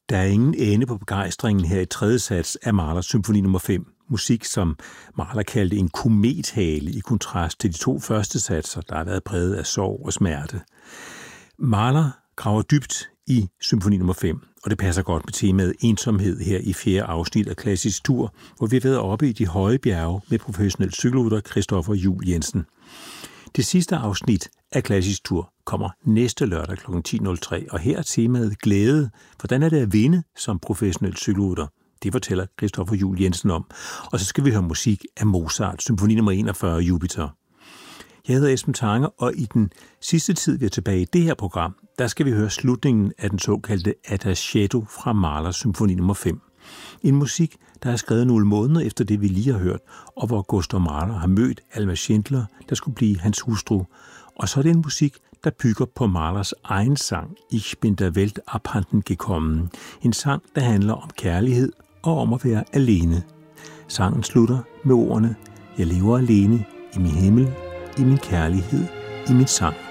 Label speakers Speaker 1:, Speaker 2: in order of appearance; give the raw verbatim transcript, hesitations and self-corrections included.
Speaker 1: Der er ingen ende på begejstringen her i tredje sats af Mahlers symfoni nummer fem. Musik, som Mahler kaldte en komethale i kontrast til de to første satser, der har været præget af sorg og smerte. Mahler graver dybt i symfoni nummer fem, og det passer godt med temaet ensomhed her i fjerde afsnit af Klassisk Tur, hvor vi har været oppe i de høje bjerge med professionel cykelrytter Christoffer Juhl Jensen. Det sidste afsnit af Klassisk Tur kommer næste lørdag kl. ti nul tre, og her er temaet glæde. Hvordan er det at vinde som professionel cykelrytter? Det fortæller Christoffer Juhl Jensen om. Og så skal vi høre musik af Mozart, symfoni nummer enogfyrre, Jupiter. Jeg hedder Esben Tange, og i den sidste tid, vi er tilbage i det her program, der skal vi høre slutningen af den såkaldte Adagietto fra Mahlers symfoni nummer fem. En musik, der er skrevet nogle måneder efter det, vi lige har hørt, og hvor Gustav Mahler har mødt Alma Schindler, der skulle blive hans hustru. Og så er det en musik, der bygger på Mahlers egen sang, Ich bin der Welt abhanden gekommen. En sang, der handler om kærlighed og om at være alene. Sangen slutter med ordene: Jeg lever alene i min himmel, i min kærlighed, i min sang.